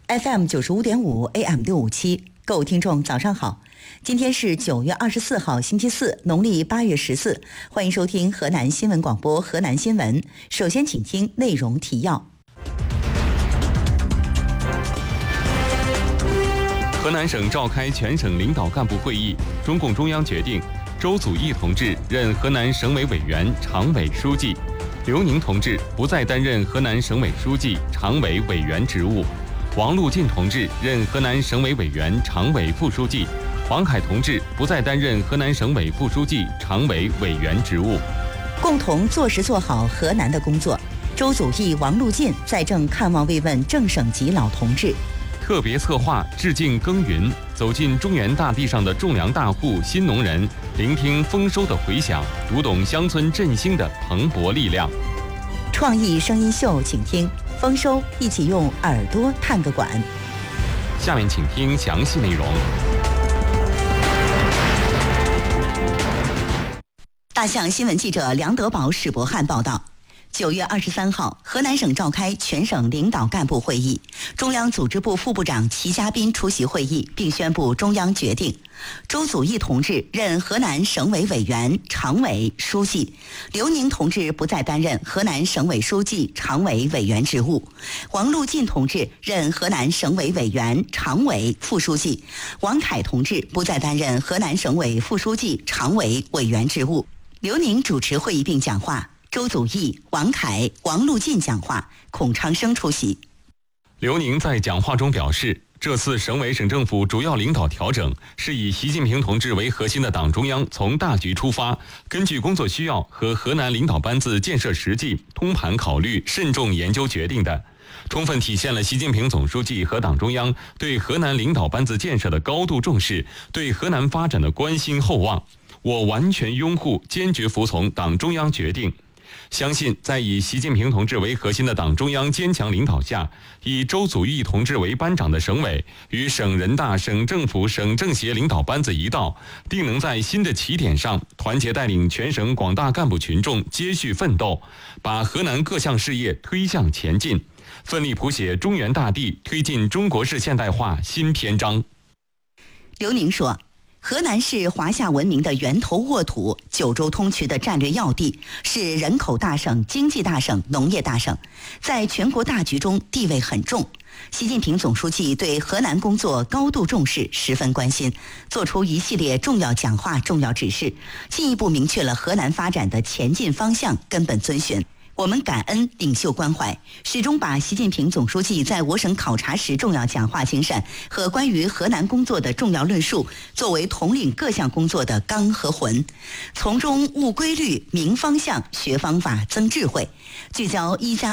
FM 95.5 AM 657，各位听众早上好，今天是9月24号星期四，农历8月14，欢迎收听河南新闻广播河南新闻。首先请听内容提要。 河南省召开全省领导干部会议，中共中央决定周祖义同志任河南省委委员、常委书记，刘宁同志不再担任河南省委书记、常委委员职务，王陆晋同志任河南省委委员、常委副书记，王凯同志不再担任河南省委副书记、常委委员职务。 共同做实做好河南的工作。周祖义、王陆晋在郑看望慰问正省级老同志。 特别策划致敬耕耘，走进中原大地上的种粮大户、新农人，聆听丰收的回响，读懂乡村振兴的蓬勃力量。 创意声音秀，请听丰收，一起用耳朵探个馆。 下面请听详细内容。 大象新闻记者梁德宝、史博翰报道。9月23号，河南省召开全省领导干部会议，中央组织部副部长齐家斌出席会议，并宣布中央决定：周祖义同志任河南省委委员、常委、书记；刘宁同志不再担任河南省委书记、常委委员职务；王陆晋同志任河南省委委员、常委、副书记；王凯同志不再担任河南省委副书记、常委委员职务。刘宁主持会议并讲话。周祖义、王凯、王陆晋讲话，孔昌生出席。 刘宁在讲话中表示，这次省委省政府主要领导调整是以习近平同志为核心的党中央从大局出发，根据工作需要和河南领导班子建设实际通盘考虑、慎重研究决定的，充分体现了习近平总书记和党中央对河南领导班子建设的高度重视，对河南发展的关心厚望。我完全拥护、坚决服从党中央决定。相信在以习近平同志为核心的党中央坚强领导下，以周祖义同志为班长的省委与省人大、省政府、省政协领导班子一道，定能在新的起点上团结带领全省广大干部群众接续奋斗，把河南各项事业推向前进，奋力谱写中原大地推进中国式现代化新篇章。 刘宁说，河南是华夏文明的源头沃土，九州通衢的战略要地，是人口大省、经济大省、农业大省，在全国大局中地位很重。习近平总书记对河南工作高度重视，十分关心，作出一系列重要讲话、重要指示，进一步明确了河南发展的前进方向、根本遵循。我们感恩领袖关怀，始终把习近平总书记在我省考察时重要讲话精神和关于河南工作的重要论述作为统领各项工作的纲和魂，从中悟规律、明方向、学方法、增智慧，聚焦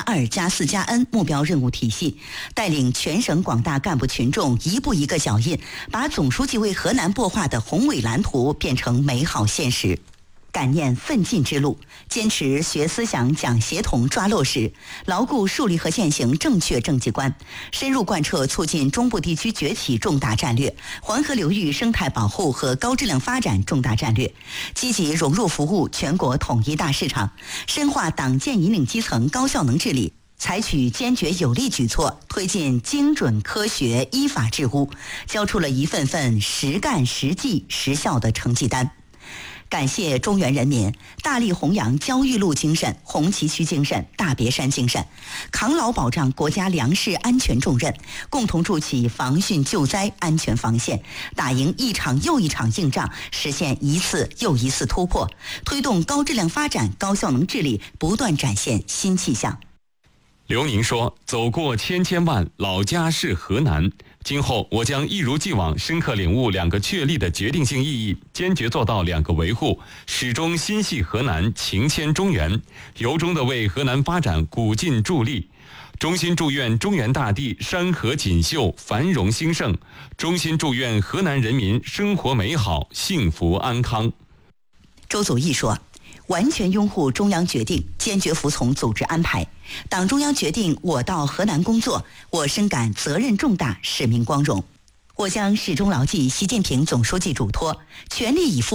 1+2+4+N 目标任务体系，带领全省广大干部群众一步一个脚印，把总书记为河南擘画的宏伟蓝图变成美好现实。感念奋进之路，坚持学思想、讲协同、抓落实，牢固树立和践行正确政绩观，深入贯彻促进中部地区崛起重大战略、黄河流域生态保护和高质量发展重大战略，积极融入服务全国统一大市场，深化党建引领基层高效能治理，采取坚决有力举措，推进精准科学依法治污，交出了一份份实干实际实效的成绩单。感谢中原人民大力弘扬焦裕禄精神、红旗渠精神、大别山精神，扛牢保障国家粮食安全重任，共同筑起防汛救灾安全防线，打赢一场又一场硬仗，实现一次又一次突破，推动高质量发展、高效能治理不断展现新气象。 刘宁说，走过千万，老家是河南。今后我将一如既往深刻领悟2个确立的决定性意义，坚决做到2个维护，始终心系河南，情牵中原，由衷地为河南发展鼓劲助力。衷心祝愿中原大地山河锦绣、繁荣兴盛，衷心祝愿河南人民生活美好、幸福安康。 周祖义说，完全拥护中央决定，坚决服从组织安排。党中央决定我到河南工作，我深感责任重大，使命光荣。我将始终牢记习近平总书记嘱托，全力以赴